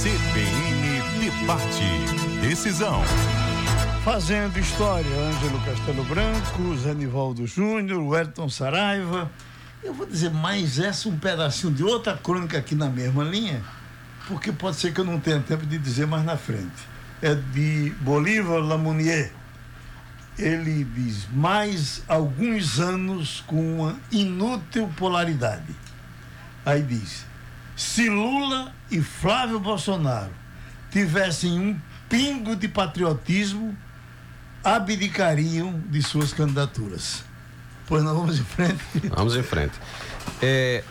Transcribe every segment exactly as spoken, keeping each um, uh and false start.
C B N Debate. Decisão. Fazendo história, Ângelo Castelo Branco, Zé Nivaldo Júnior, Wellington Saraiva. Eu vou dizer mais essa, um pedacinho de outra crônica aqui na mesma linha, porque pode ser que eu não tenha tempo de dizer mais na frente. É de Bolívar Lamounier. Ele diz: mais alguns anos com uma inútil polaridade. Aí diz: se Lula e Flávio Bolsonaro tivessem um pingo de patriotismo, abdicariam de suas candidaturas. Pois nós vamos em frente. Vamos em frente. É,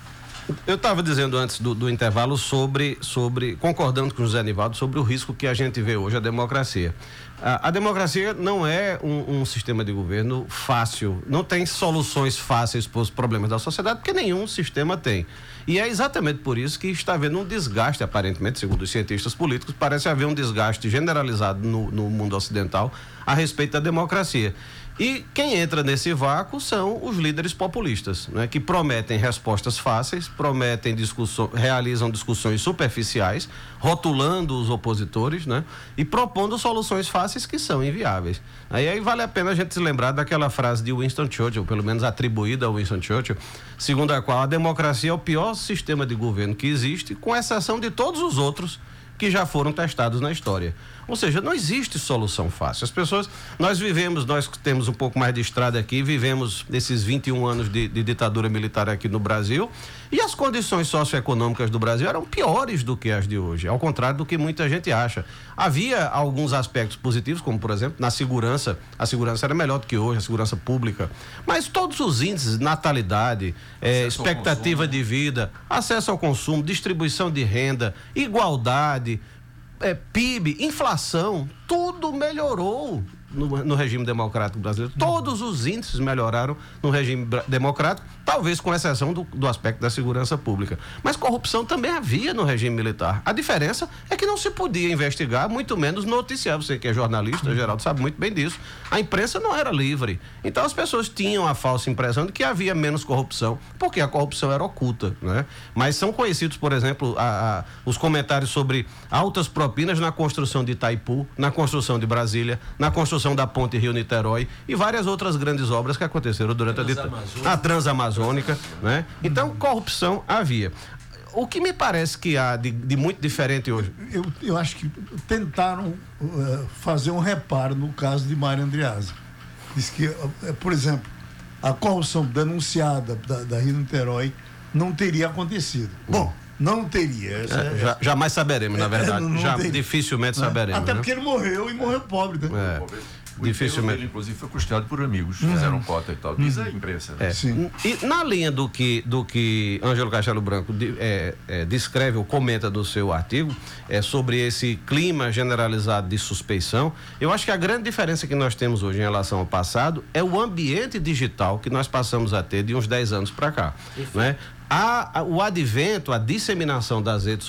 eu estava dizendo antes do, do intervalo sobre, sobre, concordando com o José Nivaldo, sobre o risco que a gente vê hoje à democracia. A, a democracia não é um, um sistema de governo fácil, não tem soluções fáceis para os problemas da sociedade, porque nenhum sistema tem. E é exatamente por isso que está havendo um desgaste, aparentemente, segundo os cientistas políticos, parece haver um desgaste generalizado no, no mundo ocidental a respeito da democracia. E quem entra nesse vácuo são os líderes populistas, né, que prometem respostas fáceis, prometem discussões, realizam discussões superficiais, rotulando os opositores, né, e propondo soluções fáceis que são inviáveis. Aí, aí vale a pena a gente se lembrar daquela frase de Winston Churchill, pelo menos atribuída a Winston Churchill, segundo a qual a democracia é o pior sistema de governo que existe, com exceção de todos os outros que já foram testados na história. Ou seja, não existe solução fácil. As pessoas, nós vivemos, nós temos um pouco mais de estrada aqui, vivemos esses vinte e um anos de, de ditadura militar aqui no Brasil, e as condições socioeconômicas do Brasil eram piores do que as de hoje, ao contrário do que muita gente acha. Havia alguns aspectos positivos, como por exemplo, na segurança, a segurança era melhor do que hoje, a segurança pública, mas todos os índices, natalidade, é, expectativa de vida, acesso ao consumo, distribuição de renda, igualdade, É, P I B, inflação, tudo melhorou no, no regime democrático brasileiro. Todos os índices melhoraram no regime democrático, talvez com exceção do, do aspecto da segurança pública. Mas corrupção também havia no regime militar. A diferença é que não se podia investigar, muito menos noticiar. Você que é jornalista, Geraldo, sabe muito bem disso. A imprensa não era livre. Então as pessoas tinham a falsa impressão de que havia menos corrupção, porque a corrupção era oculta, né? Mas são conhecidos, por exemplo, a, a, os comentários sobre altas propinas na construção de Itaipu, na construção de Brasília, na construção da ponte Rio-Niterói e várias outras grandes obras que aconteceram durante a ditadura. A Transamazônica, né? Então, corrupção havia. O que me parece que há de, de muito diferente hoje? Eu, eu acho que tentaram uh, fazer um reparo no caso de Mário Andreasa. Diz que, uh, por exemplo, a corrupção denunciada da, da Rio-Niterói não teria acontecido. Bom, não teria. Essa, é, já, jamais saberemos, na verdade. É, já teria, dificilmente né? saberemos. Até né? porque ele morreu e morreu pobre, né? É. O Dificilmente. dele, inclusive, foi custeado por amigos, uhum. fizeram cota e tal. Diz a imprensa. Né? É. Sim. E na linha do que, do que Ângelo Castelo Branco é, é, descreve ou comenta do seu artigo, é, sobre esse clima generalizado de suspeição, eu acho que a grande diferença que nós temos hoje em relação ao passado é o ambiente digital que nós passamos a ter de uns dez anos para cá. Né? A, a, o advento, a disseminação das redes